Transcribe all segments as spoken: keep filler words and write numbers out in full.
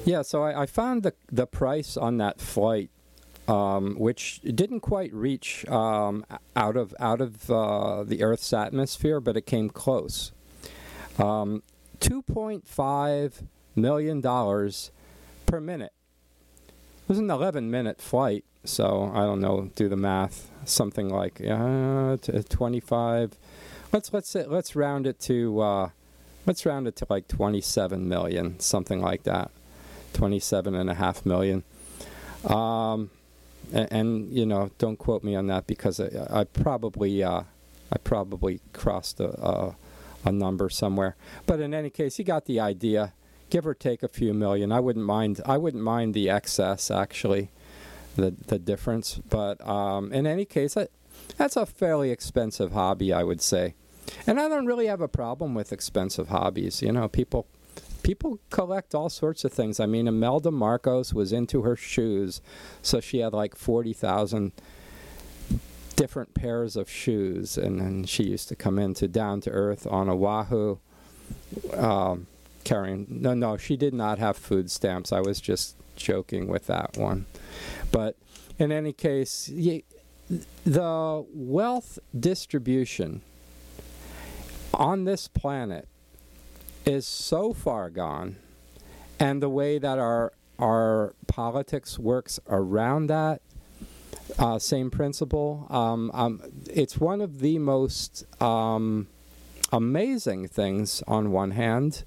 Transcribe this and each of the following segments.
Yeah, so I, I found the the price on that flight, um, which didn't quite reach um, out of out of uh, the Earth's atmosphere, but it came close. Um, Two point five million dollars per minute. It was an eleven minute flight, so I don't know. Do the math. Something like uh, twenty-five. Let's let's say, let's round it to uh, let's round it to like twenty-seven million, something like that. twenty-seven and a half million. Um, and, and you know, don't quote me on that because I, I probably uh, I probably crossed a, a a number somewhere. But in any case, you got the idea. Give or take a few million. I wouldn't mind. I wouldn't mind the excess actually, the the difference. But um, in any case, I, that's a fairly expensive hobby, I would say. And I don't really have a problem with expensive hobbies. You know, people. People collect all sorts of things. I mean, Imelda Marcos was into her shoes, so she had like forty thousand different pairs of shoes, and then she used to come into Down to Earth on Oahu um, carrying... No, no, she did not have food stamps. I was just joking with that one. But in any case, y- the wealth distribution on this planet is so far gone, and the way that our our politics works around that uh, same principle, um, um, it's one of the most um, amazing things on one hand,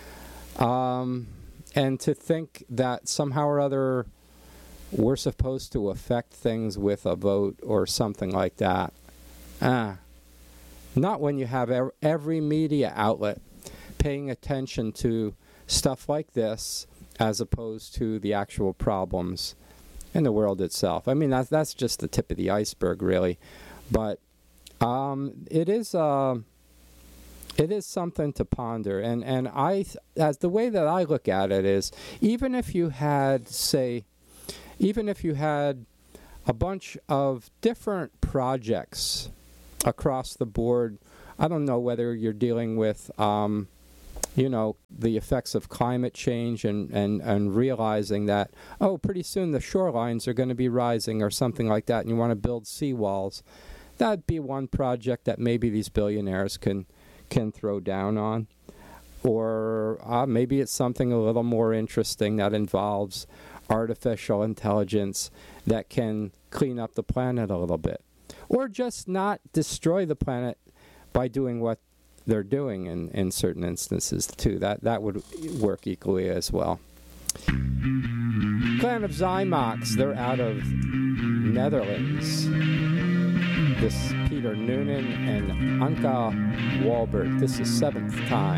um, and to think that somehow or other we're supposed to affect things with a vote or something like that. Ah, not when you have ev- every media outlet paying attention to stuff like this as opposed to the actual problems in the world itself. I mean, that's, that's just the tip of the iceberg, really. But um, it is uh, it is something to ponder. And, and I, as the way that I look at it is, even if you had, say, even if you had a bunch of different projects across the board, I don't know whether you're dealing with... Um, you know, the effects of climate change and, and, and realizing that, oh, pretty soon the shorelines are going to be rising or something like that, and you want to build seawalls. That'd be one project that maybe these billionaires can can throw down on. Or uh, maybe it's something a little more interesting that involves artificial intelligence that can clean up the planet a little bit. Or just not destroy the planet by doing what they're doing in, in certain instances too. That that would work equally as well. Clan of Zymox, they're out of Netherlands. This Peter Noonan and Anka Walbert. This is Seventh Time.